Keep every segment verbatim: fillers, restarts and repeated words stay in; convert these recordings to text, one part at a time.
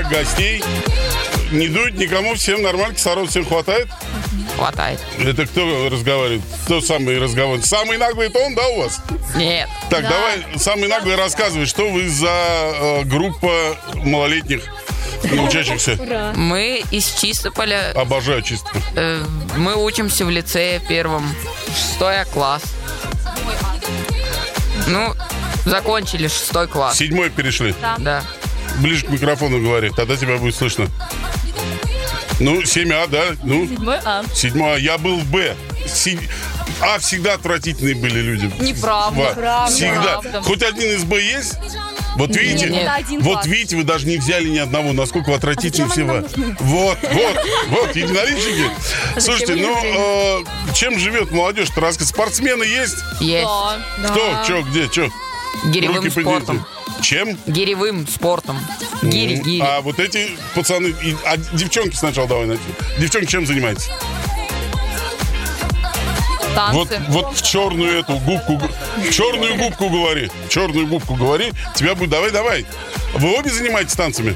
гостей. Не дует никому, всем нормально, кислород всем хватает? Хватает. Это кто разговаривает? Кто самый разговаривает? Самый наглый это он, да, у вас? Нет. Так, Да. давай, самый наглый рассказывай, что вы за э, группа малолетних не учащихся? Ура. Мы из Чистополя. Обожаю чисто. э, мы учимся в лицее первом. Шестой класс. Ну, закончили шестой класс. Седьмой перешли. Да. Ближе к микрофону говори, тогда тебя будет слышно. Ну, семь А, да? Ну, Седьмой А. седьмой А. Я был в Б. Си- А всегда отвратительные были люди. Неправда. Ва- Правда. Всегда. Правда. Хоть один из Б есть? Вот видите, Нет. Это один вот класс. видите, вы даже не взяли ни одного, насколько вы отвратительны все вы. Вот, вот, вот, единоличники. Слушайте, они ну, э, чем живет молодежь-то? Раска- Спортсмены есть? Есть. Да. Кто, что, где, что? Гиревым Руки поднимите. спортом. Чем? Гиревым спортом. Гири, гири. А вот эти пацаны, и- а девчонки сначала давай начнем. Девчонки чем занимаетесь? Танцы. Вот, вот в черную эту губку, г- в черную губку говори, в черную губку говори, тебя будет, давай, давай. Вы обе занимаетесь танцами?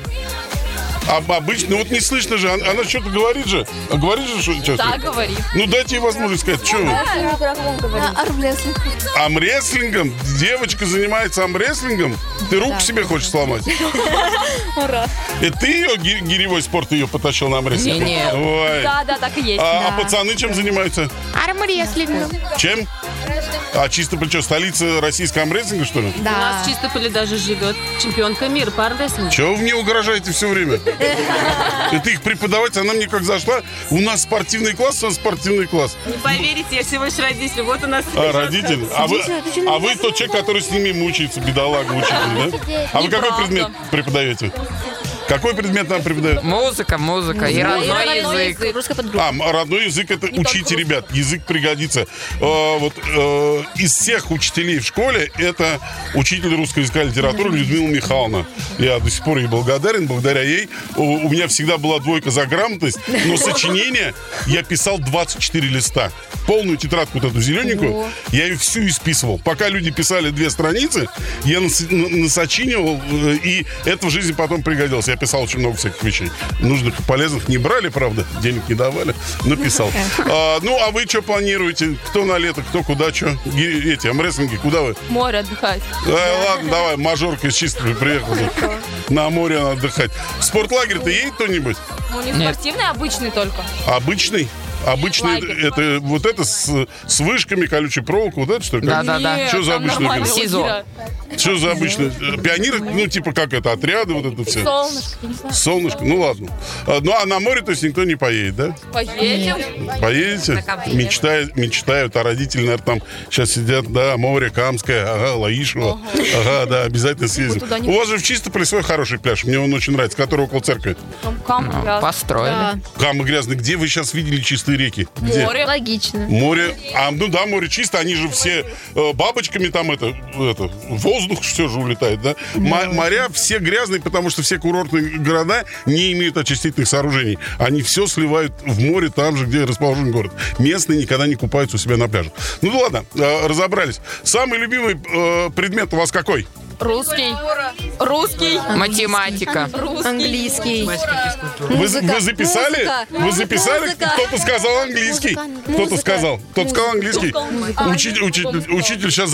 А обычно, вот не слышно же, она, она что-то говорит же, а говорит же что-то. Да, говори. Ну дайте ей возможность сказать, что вы? Армрестлинг. Амрестлингом? Девочка занимается амрестлингом? Ты руку себе хочешь сломать? Ура. Это ты ее, ги- гиревой спорт ее потащил на амрестлинг? Не-не. Ой. Да, да, так и есть. А, а Да. пацаны чем занимаются? Армрестлингом. Чем? А чисто что, столица российского амрестлинга, что ли? У нас в Чистополе даже живет чемпионка мира по армрестлингу. Чего вы мне угрожаете все время? Это их преподаватель, она мне как зашла. У нас спортивный класс, у нас спортивный класс. Не поверите, я всего лишь родитель. Вот у нас... А, родители? А вы, а вы тот человек, который с ними мучается, бедолага учитель, да? А вы какой Неправда. предмет преподаете? Какой предмет нам преподают? Музыка, музыка и родной Родной язык. Русская подгруппа. А, м- родной язык это Не учите, только ребят. Язык пригодится. Э, вот э, из всех учителей в школе это учитель русского языка и литературы Людмила Михайловна. Я до сих пор ей благодарен. Благодаря ей у, у меня всегда была двойка за грамотность, но сочинение я писал двадцать четыре листа. Полную тетрадку вот эту зелененькую, я ее всю исписывал. Пока люди писали две страницы, я нас, н- насочинивал, э, и это в жизни потом пригодилось. Я писал очень много всяких вещей. Нужных и полезных не брали, правда, денег не давали, но писал. А, ну, а вы что планируете? Кто на лето, кто куда, что? Эти, амрестлинги, куда вы? Море отдыхать. А, ладно, давай, мажорка из Чистополя приехал тут. На море надо отдыхать. В спорtлагерь-то едет кто-нибудь? Ну, не Нет. спортивный, а обычный только. Обычный? Обычный, лагерь. это вот это с, с вышками, колючей проволокой, вот это что ли? Да, да, да. Нет, Что за там обычный нормальные лагерь? СИЗО. лагеря. Что за обычный? Пионеры, ну, типа как это, отряды, вот это все. Солнышко, я не знаю. Солнышко, ну ладно. А, ну, а на море, то есть, никто не поедет, да? Поедем. Поедете? Мечтают, мечтают, а родители, наверное, там сейчас сидят, да, море, Камское, ага, Лаишево. Ага, да, обязательно съездим. туда не- У вас же в Чистополе свой хороший пляж, мне он очень нравится, который около церкви. Там камни грязные. Построили. Да. Камы грязные. Где вы сейчас видели чистые реки? Где? Море. Логично. Море. А, ну да, море чисто, они же все э, бабочками там это, это, воздух все же улетает, да? М- моря все грязные, потому что все курортные города не имеют очистительных сооружений. Они все сливают в море там же, где расположен город. Местные никогда не купаются у себя на пляже. Ну да ладно, э, разобрались. Самый любимый э, предмет у вас какой? Русский. Русский. Математика. Английский. Вы, Музыка. вы записали? Музыка. Вы записали? Музыка. Кто-то сказал английский. Музыка. Кто-то Музыка. сказал. Кто-то сказал английский. Музыка. Учитель, учитель, учитель сейчас